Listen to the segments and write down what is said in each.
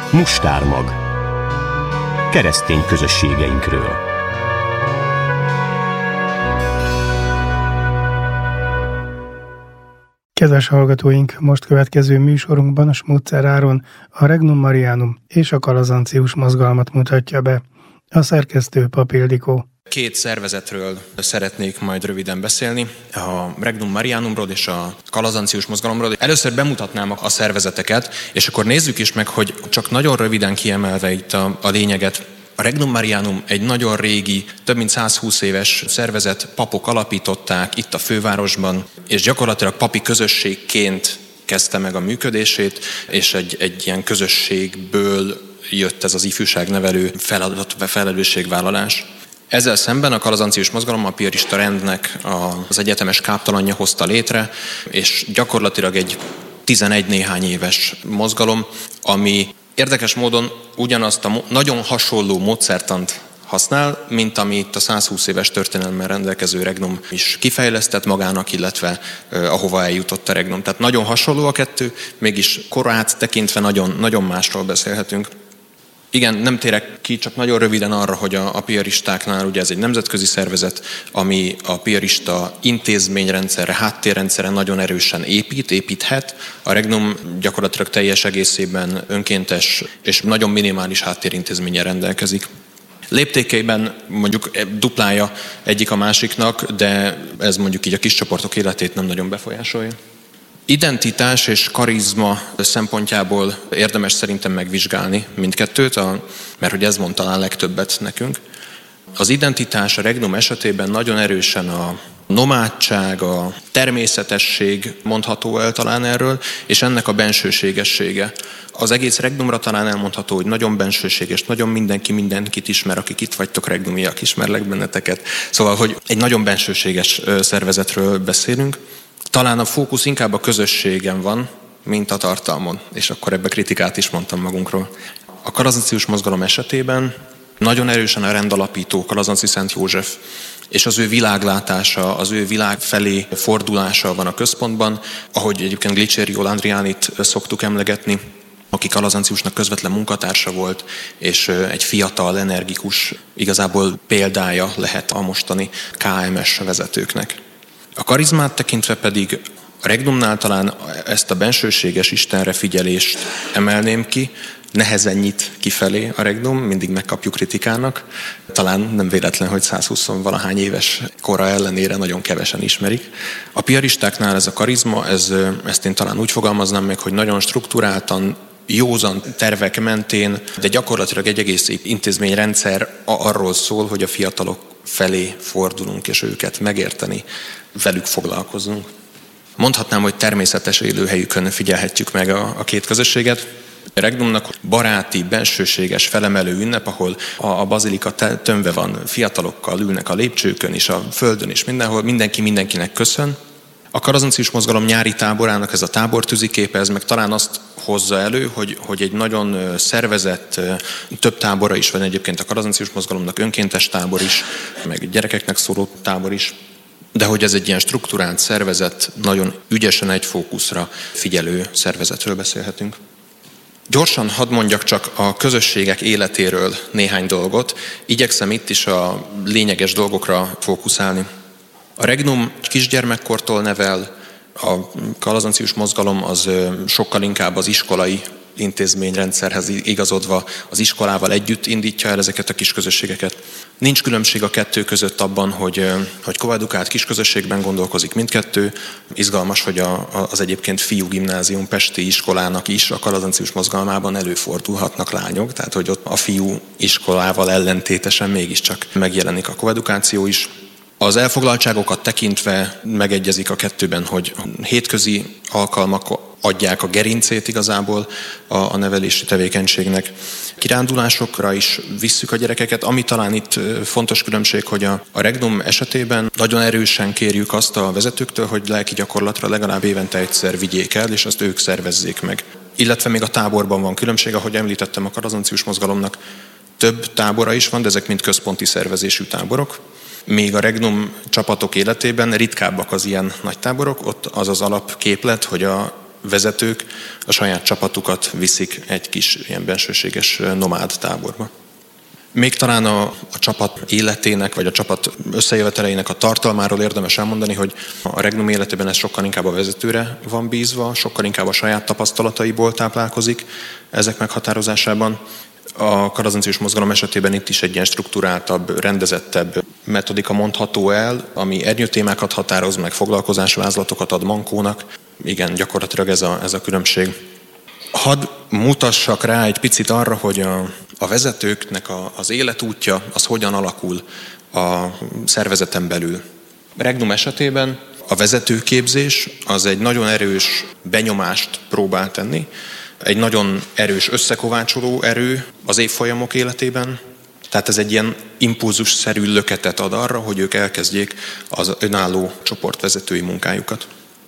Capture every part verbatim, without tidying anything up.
Mustármag. Keresztény közösségeinkről. Kedves hallgatóink, most következő műsorunkban a Smucker Áron a Regnum Marianum és a Kalazancius mozgalmat mutatja be. A szerkesztő Pap Ildikó. Két szervezetről szeretnék majd röviden beszélni, a Regnum Marianumról és a Kalazancius mozgalomról. Először bemutatnám a szervezeteket, és akkor nézzük is meg, hogy csak nagyon röviden kiemelve itt a, a lényeget. A Regnum Marianum egy nagyon régi, több mint százhúsz éves szervezet, papok alapították itt a fővárosban, és gyakorlatilag papi közösségként kezdte meg a működését, és egy, egy ilyen közösségből jött ez az ifjúságnevelő feladat, felelősségvállalás. Ezzel szemben a Kalazancius mozgalom a piarista rendnek az egyetemes káptalanja hozta létre, és gyakorlatilag egy tizenegy néhány éves mozgalom, ami érdekes módon ugyanazt a nagyon hasonló módszertant használ, mint amit a százhúsz éves történelemmel rendelkező Regnum is kifejlesztett magának, illetve eh, ahova eljutott a Regnum. Tehát nagyon hasonló a kettő, mégis korát tekintve nagyon, nagyon másról beszélhetünk. Igen, nem térek ki, csak nagyon röviden arra, hogy a, a piaristáknál ugye ez egy nemzetközi szervezet, ami a piarista intézményrendszerre, háttérrendszerre nagyon erősen épít, építhet. A Regnum gyakorlatilag teljes egészében önkéntes és nagyon minimális háttérintézménnyel rendelkezik. Léptékeiben mondjuk duplája egyik a másiknak, de ez mondjuk így a kis csoportok életét nem nagyon befolyásolja. Identitás és karizma szempontjából érdemes szerintem megvizsgálni mindkettőt, a, mert hogy ez mond talán legtöbbet nekünk. Az identitás a Regnum esetében nagyon erősen a nomádság, a természetesség mondható el talán erről, és ennek a bensőségessége. Az egész Regnumra talán elmondható, hogy nagyon bensőséges, nagyon mindenki mindenkit ismer, akik itt vagytok regnumiak, ismerlek benneteket. Szóval, hogy egy nagyon bensőséges szervezetről beszélünk. Talán a fókusz inkább a közösségen van, mint a tartalmon, és akkor ebbe kritikát is mondtam magunkról. A Kalazancius mozgalom esetében nagyon erősen a rendalapító Kalazanci Szent József, és az ő világlátása, az ő világ felé fordulása van a központban, ahogy egyébként Glicerio Landrianit szoktuk emlegetni, aki Kalazanciusnak közvetlen munkatársa volt, és egy fiatal, energikus, igazából példája lehet a mostani ká em es vezetőknek. A karizmát tekintve pedig a Regnumnál talán ezt a bensőséges Istenre figyelést emelném ki, nehezen nyit kifelé a Regnum, mindig megkapjuk kritikának. Talán nem véletlen, hogy százhúsz-valahány éves kora ellenére nagyon kevesen ismerik. A piaristáknál ez a karizma, ez, ezt én talán úgy fogalmaznám meg, hogy nagyon strukturáltan, józan tervek mentén, de gyakorlatilag egy egész intézményrendszer arról szól, hogy a fiatalok felé fordulunk, és őket megérteni, velük foglalkozunk. Mondhatnám, hogy természetes élőhelyükön figyelhetjük meg a, a két közösséget. A Regnumnak baráti, bensőséges, felemelő ünnep, ahol a, a bazilika tömve van, fiatalokkal ülnek a lépcsőkön és a földön és mindenhol, mindenki mindenkinek köszön. A Kalazancius mozgalom nyári táborának ez a tábortűziképe, ez meg talán azt hozza elő, hogy, hogy egy nagyon szervezett, több tábora is van egyébként a Kalazancius mozgalomnak, önkéntes tábor is, meg gyerekeknek szóló tábor is, de hogy ez egy ilyen strukturált szervezet, nagyon ügyesen egy fókuszra figyelő szervezetről beszélhetünk. Gyorsan hadd mondjak csak a közösségek életéről néhány dolgot, igyekszem itt is a lényeges dolgokra fókuszálni. A Regnum kisgyermekkortól nevel, a Kalazancius mozgalom az sokkal inkább az iskolai intézményrendszerhez igazodva az iskolával együtt indítja el ezeket a kis közösségeket. Nincs különbség a kettő között abban, hogy, hogy koedukált kisközösségben gondolkozik mindkettő. Izgalmas, hogy a, az egyébként fiú gimnázium pesti iskolának is a Kalazancius mozgalmában előfordulhatnak lányok, tehát hogy ott a fiú iskolával ellentétesen mégiscsak megjelenik a koedukáció is. Az elfoglaltságokat tekintve megegyezik a kettőben, hogy hétközi alkalmak adják a gerincét igazából a, a nevelési tevékenységnek. Kirándulásokra is visszük a gyerekeket, ami talán itt fontos különbség, hogy a, a Regnum esetében nagyon erősen kérjük azt a vezetőktől, hogy lelki gyakorlatra legalább évente egyszer vigyék el, és azt ők szervezzék meg. Illetve még a táborban van különbség, ahogy említettem, a Kalazancius mozgalomnak több tábora is van, de ezek mind központi szervezésű táborok. Még a Regnum csapatok életében ritkábbak az ilyen nagy táborok, ott az az alapképlet, hogy a vezetők a saját csapatukat viszik egy kis ilyen bensőséges nomád táborba. Még talán a, a csapat életének, vagy a csapat összejöveteleinek a tartalmáról érdemes elmondani, hogy a Regnum életében ez sokkal inkább a vezetőre van bízva, sokkal inkább a saját tapasztalataiból táplálkozik ezek meghatározásában. A kalazancius mozgalom esetében itt is egy ilyen strukturáltabb, rendezettebb metodika mondható el, ami ernyőtémákat határoz meg, foglalkozásvázlatokat ad mankónak. Igen, gyakorlatilag ez a, ez a különbség. Hadd mutassak rá egy picit arra, hogy a, a vezetőknek a, az életútja az hogyan alakul a szervezeten belül. Regnum esetében a vezetőképzés az egy nagyon erős benyomást próbál tenni, egy nagyon erős összekovácsoló erő az évfolyamok életében, tehát ez egy ilyen impulzusszerű löketet ad arra, hogy ők elkezdjék az önálló csoportvezetői munkájukat.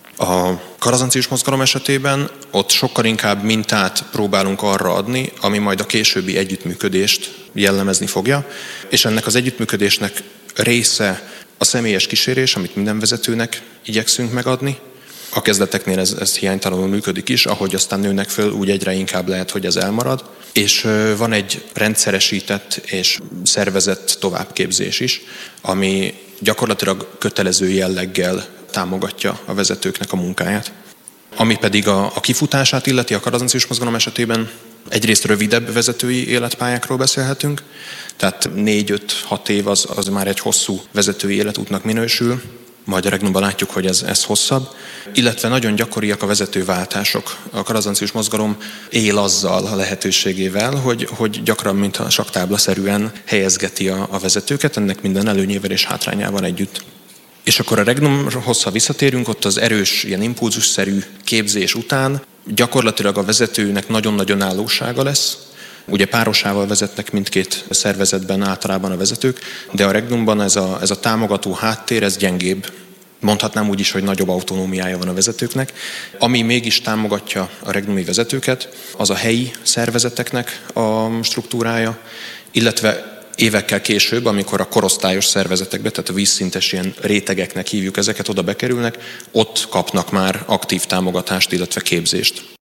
A kalazancius mozgalom esetében ott sokkal inkább mintát próbálunk arra adni, ami majd a későbbi együttműködést jellemezni fogja, és ennek az együttműködésnek része a személyes kísérés, amit minden vezetőnek igyekszünk megadni. A kezdeteknél ez, ez hiánytalanul működik is, ahogy aztán nőnek föl, úgy egyre inkább lehet, hogy ez elmarad. És van egy rendszeresített és szervezett továbbképzés is, ami gyakorlatilag kötelező jelleggel támogatja a vezetőknek a munkáját. Ami pedig a, a kifutását illeti a kalazancius mozgalom esetében, egyrészt rövidebb vezetői életpályákról beszélhetünk, tehát négy-öt-hat év az, az már egy hosszú vezetői életútnak minősül, majd a Regnumban látjuk, hogy ez, ez hosszabb, illetve nagyon gyakoriak a vezetőváltások. A kalazancius mozgalom él azzal a lehetőségével, hogy, hogy gyakran, mintha saktáblaszerűen helyezgeti a, a vezetőket, ennek minden előnyével és hátrányával együtt. És akkor a Regnumhoz, ha visszatérünk, ott az erős, ilyen impulzusszerű képzés után gyakorlatilag a vezetőnek nagyon-nagyon állósága lesz. Ugye párosával vezetnek mindkét szervezetben általában a vezetők, de a Regnumban ez a, ez a támogató háttér, ez gyengébb. Mondhatnám úgy is, hogy nagyobb autonómiája van a vezetőknek. Ami mégis támogatja a regnumi vezetőket, az a helyi szervezeteknek a struktúrája, illetve évekkel később, amikor a korosztályos szervezetekbe, tehát a vízszintes ilyen rétegeknek hívjuk ezeket, oda bekerülnek, ott kapnak már aktív támogatást, illetve képzést.